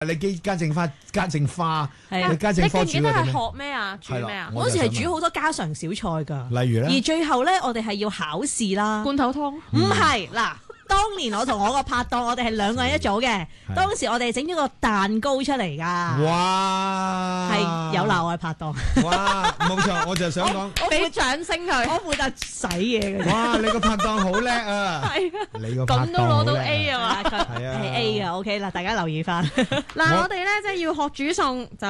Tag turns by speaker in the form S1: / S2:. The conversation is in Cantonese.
S1: 你家政花，
S2: 係啊
S1: 你家政科
S3: 你記唔記得係
S1: 煮嘅點咧？
S3: 學咩啊？煮咩啊？
S2: 嗰時係煮好多家常小菜㗎。
S1: 例如咧，
S2: 而最後咧，我哋係要考試啦。
S3: 罐頭湯。
S2: 唔係嗱，當年我同我個拍檔，我哋係兩個人一組嘅。當時我哋整咗個蛋糕出嚟㗎。
S1: 哇！
S2: 係有鬧我嘅拍檔。
S1: 哇！冇錯，我就想講，
S3: 俾掌聲佢。
S2: 我負責洗嘢嘅。
S1: 哇！你個拍檔好叻啊！
S3: 係啊，
S1: 你個拍檔
S3: 咁都攞到
S1: 好叻
S3: A 啊嘛。
S2: 係 A 嘅，OK 啦，大家留意翻。
S3: 嗱，我哋咧即係要學煮餸就。